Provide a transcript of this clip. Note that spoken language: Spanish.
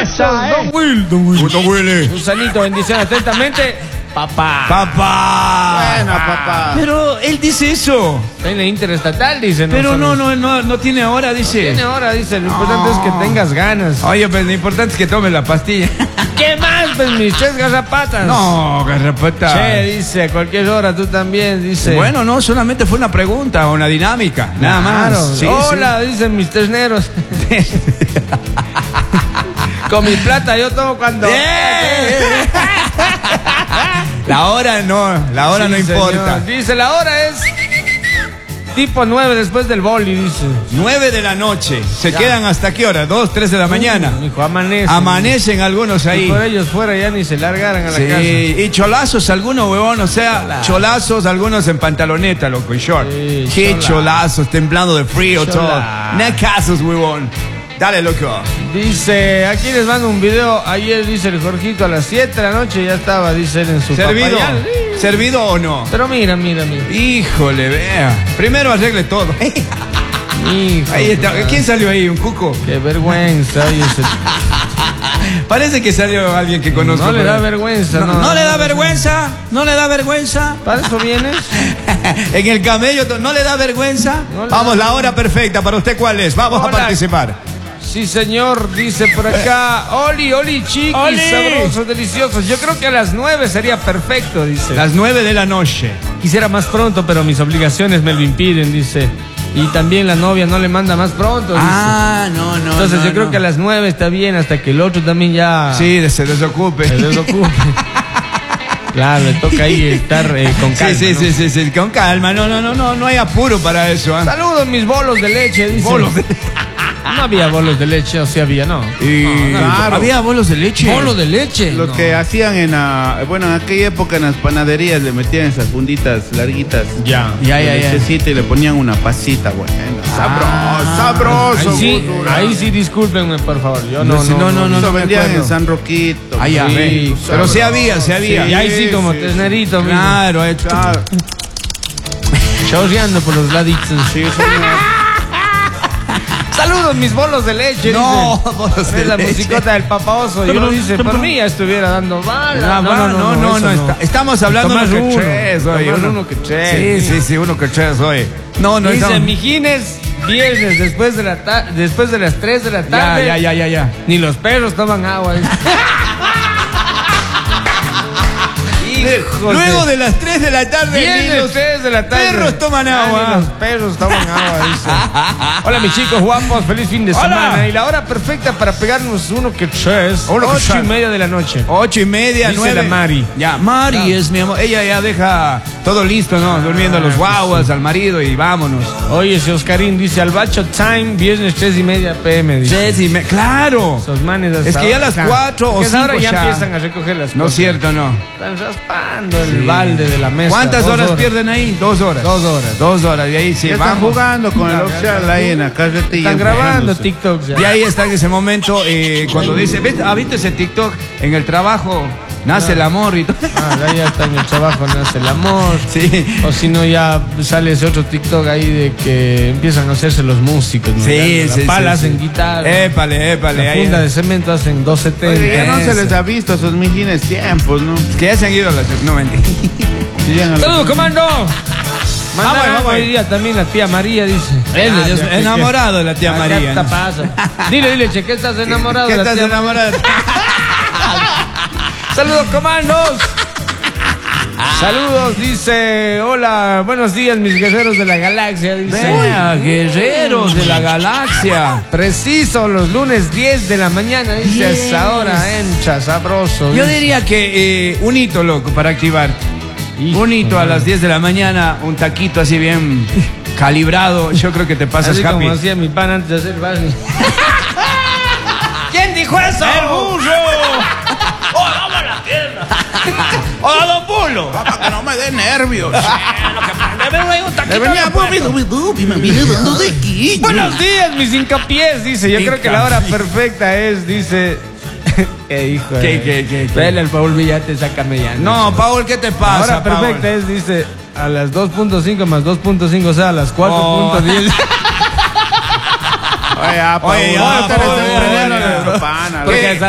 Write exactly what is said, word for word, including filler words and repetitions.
pasa, Don eh? Will, Don Will. Puto Willy. Gusanito, bendición atentamente. Papá. Papá. Bueno, papá. Pero él dice eso. Está en la interestatal, dice. Pero no, sabes. no, no, no tiene ahora, dice. Tiene ahora, dice. Lo importante es que tengas ganas. Oye, pues lo importante es que tome la pastilla. ¿Qué más? Pues mis tres garrapatas. No, garrapata. Che, dice, a cualquier hora tú también, dice. Bueno, no, solamente fue una pregunta, una dinámica, nada Claro. más. Sí, Hola, dicen mis ternero. Con mi plata yo tomo cuando. ¡Eh! La hora no, la hora Sí, no importa. señor. Dice, la hora es tipo nueve después del boli, dice. Nueve de la noche. ¿Se Ya. quedan hasta qué hora? Dos, tres de la mañana. Uh, hijo, amanece. Amanecen algunos Y ahí. por ellos fuera ya ni se largaran a la Sí, casa. y cholazos algunos, huevón, o sea, cholazos algunos en pantaloneta, loco, en short. Sí, Qué chola. cholazos, temblando de frío, todo. Chola. Necazos, huevón. Dale, loco. Dice, aquí les mando un video. Ayer, dice el Jorgito, a las siete de la noche ya estaba, dice él, en su ¿Servido? papayal. Sí. ¿Servido o no? Pero mira, mira, mira. Híjole, vea. Primero arregle todo. Hijo, Ahí está. puta. ¿Quién salió ahí? ¿Un cuco? Qué vergüenza. Oye, ese- Parece que salió alguien que conozco. No le por da ahí. vergüenza, No, no. no le da vergüenza. No le da vergüenza. ¿Para eso vienes? En el camello, ¿no le da vergüenza? No le Vamos, da la hora perfecta. ¿Para usted cuál es? Vamos a Hola. participar. Sí, señor, dice por acá. Oli, oli, chiquis, Oli. sabrosos, deliciosos. Yo creo que a las nueve sería perfecto, dice. Las nueve de la noche. Quisiera más pronto, pero mis obligaciones me lo impiden, dice. Y también la novia no le manda más pronto, dice. Ah, no, no. Entonces no, yo creo no. que a las nueve está bien, hasta que el otro también ya Sí, de- se desocupe. se desocupe. Claro, le toca ahí estar eh, con calma. Sí, sí, ¿no? sí, sí, sí, con calma. No, no, no, no, no hay apuro para eso. ¿ah? Saludos mis bolos de leche, dice. Bolos de- No había bolos de leche, o sí había, no. Y... No, no, claro. ¿Había bolos de leche? Bolo de leche. Lo No. que hacían en la, bueno, en aquella época en las panaderías le metían esas funditas larguitas. Ya. Ya, ya, de ya. lechecita y le ponían una pasita, bueno. Sabroso, sabroso. Ahí sí, gordura. ahí sí, discúlpenme, por favor. Yo no, No, sí, no, no, no, Eso me vendían acuerdo. en San Roquito. Ah, ya, Sí, ve. Pero sí había, sí había. Sí, y ahí sí como sí, ternerito, mismo. Claro, eh. Claro. Chorreando por los laditos. Sí, señor. Saludos mis bolos de leche. No, dice. bolos de Es la leche. musicota del Papa Oso. Yo dice, por mí ya estuviera dando bala. Ah, no, no, no, no, eso está- estamos hablando Tomás uno que uno, tres, oye, Tomás uno- uno que tres. Sí, sí, sí, uno que tres, oye. No, no, Dice, estamos... mijines, viernes después de, la ta- después de las tres de la Ya, tarde. ya, ya, ya, ya. Ni los perros toman agua. dice. Hijos Luego de las tres de la tarde, ni Viernes los tres de la tarde. perros toman Ah, agua. ni los perros toman agua, dice. Hola, mis chicos guapos. Feliz fin de Hola. semana. Y la hora perfecta para pegarnos uno que tres. Uno que Ocho y tres. media de la noche. Ocho y media, Dice nueve. la Mari. Ya, Mari Ah. es mi amor. Ella ya deja todo listo, ¿no? Durmiendo a los guaguas, al marido y vámonos. Oye, ese Oscarín dice al bacho time, viernes tres y media pm. Dice. Jessy, me... claro. Esos manes hasta Es que ya a las ahora- cuatro o que a esa hora cinco ya, ya. empiezan a recoger las No es cosas. cierto, no. Están raspando el balde de la mesa. ¿Cuántas Dos horas, pierden ahí? Dos horas. Dos horas. Dos horas. De ahí sí, Ya están vamos. jugando con el oficial ahí en la carretilla. Están grabando empujándose. TikToks ya. Y ahí está en ese momento eh, cuando dice, ¿ves? ¿Has visto ese TikTok? En el trabajo nace el amor y todo. Ah, ahí ya está en el trabajo, nace el amor. Sí. O si no, ya sale ese otro TikTok ahí de que empiezan a hacerse los músicos. ¿no? Sí, la sí, pala sí, hacen sí. guitarra. Épale, épale. La ahí. funda de cemento hacen doscientos setenta. Oye, ya no se Eso. les ha visto a esos mijines tiempos, ¿no? Que ya se han ido a las... No, mentira. Llegan a los- ¡Saludos, comando! Mandaron Vamos, vamos. hoy día también la tía María, dice. Él, Ah, Dios, ya, ¿qué- enamorado de la tía qué- María. ¿Qué te ¿no? pasa? Dile, dile, che, ¿qué estás enamorado ¿Qué de la estás tía enamorado? ¡Saludos, comandos! Saludos, dice. Hola, buenos días, mis guerreros de la galaxia. Dice. Vea, guerreros de la galaxia. Preciso, los lunes diez de la mañana, dice. A esa hora entra, sabroso. Yo dice. diría que eh, un hito, loco, para activar. Hijo, Un hito a man. las diez de la mañana, un taquito así bien calibrado. Yo creo que te pasas Así happy. como hacía mi pan antes de hacer Barney. ¿Quién dijo eso? ¡El burro! ¡Oh, vamos a la tierra! ¡Hola, don Pulo! Papá, que no me dé nervios. Le venía Buenos días, mis hincapiés, dice. Yo creo que la hora perfecta es, dice. Eh, hijo. ¿Qué, eh. qué, qué, qué? Vele al Paul Villate, sácame ya. No, Paul, ¿qué te La pasa, hora perfecta Paul? es, dice, a las dos punto cinco más dos punto cinco, o sea, a las cuatro punto diez. Oye, ya, Oye, ya, Paul, Paul, te estás ya, prendiendo ya. la pana, Porque ¿qué? esa